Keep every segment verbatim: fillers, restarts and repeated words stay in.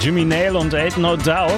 Jimmy Nail und Ain't No Doubt.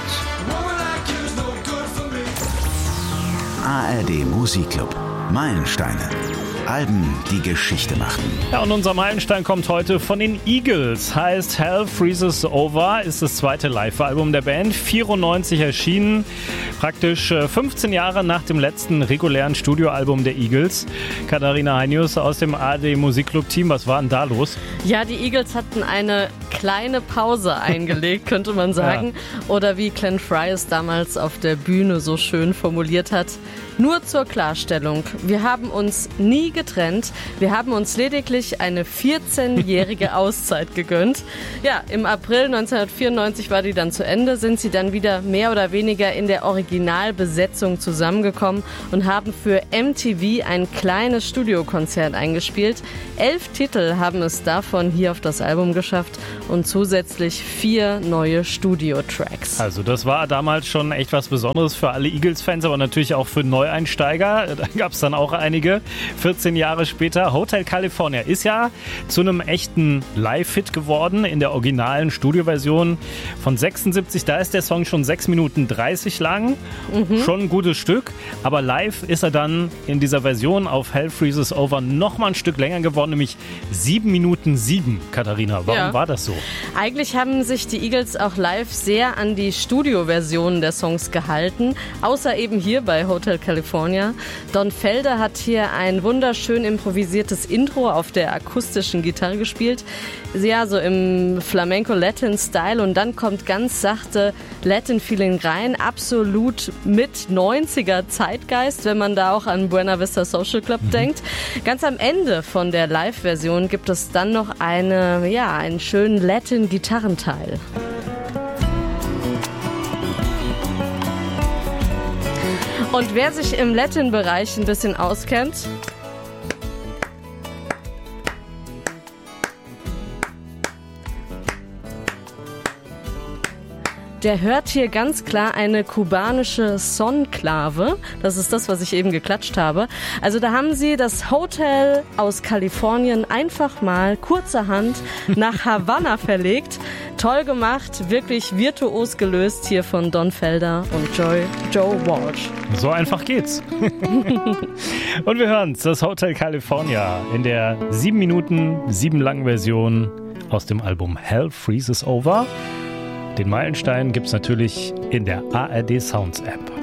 A R D Musikclub. Meilensteine. Alben, die Geschichte machten. Ja, und unser Meilenstein kommt heute von den Eagles. Heißt Hell Freezes Over, ist das zweite Live-Album der Band. vierundneunzig erschienen, praktisch fünfzehn Jahre nach dem letzten regulären Studioalbum der Eagles. Katharina Heinius aus dem A R D Musikclub-Team, was war denn da los? Ja, die Eagles hatten eine kleine Pause eingelegt, könnte man sagen. Ja. Oder wie Glenn Frey es damals auf der Bühne so schön formuliert hat: Nur zur Klarstellung, wir haben uns nie getrennt, wir haben uns lediglich eine vierzehnjährige Auszeit gegönnt. Ja, im April neunzehnhundertvierundneunzig war die dann zu Ende, sind sie dann wieder mehr oder weniger in der Originalbesetzung zusammengekommen und haben für M T V ein kleines Studiokonzert eingespielt. Elf Titel haben es davon hier auf das Album geschafft und zusätzlich vier neue Studio-Tracks. Also das war damals schon echt was Besonderes für alle Eagles-Fans, aber natürlich auch für Neueinsteiger. Da gab es dann auch einige. vierzehn Jahre später. Hotel California ist ja zu einem echten Live-Hit geworden in der originalen Studioversion von sechsundsiebzig. Da ist der Song schon sechs Minuten dreißig lang. Mhm. Schon ein gutes Stück. Aber live ist er dann in dieser Version auf Hell Freezes Over noch mal ein Stück länger geworden, nämlich sieben Minuten sieben. Katharina, warum ja. war das so? Eigentlich haben sich die Eagles auch live sehr an die Studioversionen der Songs gehalten. Außer eben hier bei Hotel California. Don Felder hat hier ein wunderschön improvisiertes Intro auf der akustischen Gitarre gespielt. Ja, so im Flamenco-Latin-Style, und dann kommt ganz sachte Latin-Feeling rein. Absolut mit neunziger Zeitgeist, wenn man da auch an Buena Vista Social Club mhm. denkt. Ganz am Ende von der Live-Version gibt es dann noch eine, ja, einen schönen Latin-Gitarrenteil. Und wer sich im Latin-Bereich ein bisschen auskennt, der hört hier ganz klar eine kubanische Sonklave. Das ist das, was ich eben geklatscht habe. Also da haben sie das Hotel aus Kalifornien einfach mal kurzerhand nach Havanna verlegt. Toll gemacht, wirklich virtuos gelöst hier von Don Felder und Joy, Joe Walsh. So einfach geht's. Und wir hören's, das Hotel California in der sieben Minuten sieben langen Version aus dem Album Hell Freezes Over. Den Meilenstein gibt's natürlich in der A R D Sounds App.